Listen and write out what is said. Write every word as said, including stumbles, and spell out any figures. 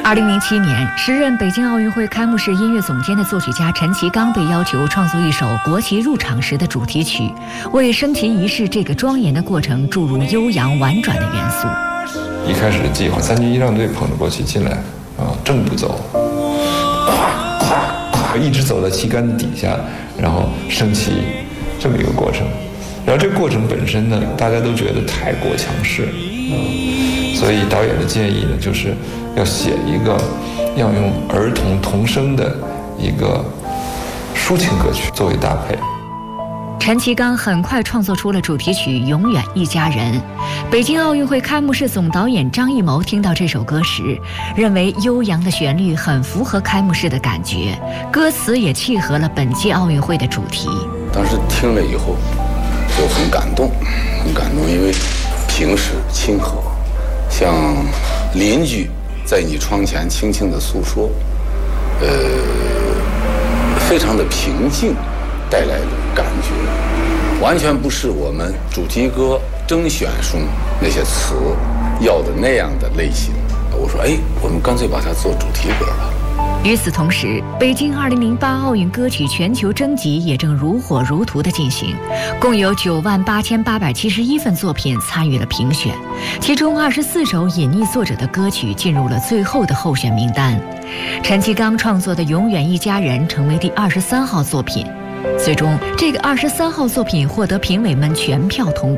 二零零七年，时任北京奥运会开幕式音乐总监的作曲家陈其刚被要求创作一首国旗入场时的主题曲，为升旗仪式这个庄严的过程注入悠扬婉转的元素。 一开始的计划，三军仪仗队捧着国旗进来，啊，正步走，咵咵咵，一直走到旗杆子底下，然后升旗，这么一个过程。然后这个过程本身呢，大家都觉得太过强势，嗯，所以导演的建议呢，就是要写一个要用儿童童声的一个抒情歌曲作为搭配。 陈其刚很快创作出了主题曲《永远一家人》。北京奥运会开幕式总导演张艺谋听到这首歌时，认为悠扬的旋律很符合开幕式的感觉，歌词也契合了本届奥运会的主题。 当时听了以后就很感动，很感动，因为平实亲和，像邻居在你窗前轻轻地诉说，呃，非常的平静带来的感觉，完全不是我们主题歌甄选中那些词要的那样的类型。我说，哎，我们干脆把它做主题歌吧。 与此同时，北京二零零八奥运歌曲全球征集也正如火如荼地进行，共有九万八千八百七十一份作品参与了评选，其中二十四首隐匿作者的歌曲进入了最后的候选名单。陈其刚创作的《永远一家人》成为第二十三号作品，最终这个二十三号作品获得评委们全票通过。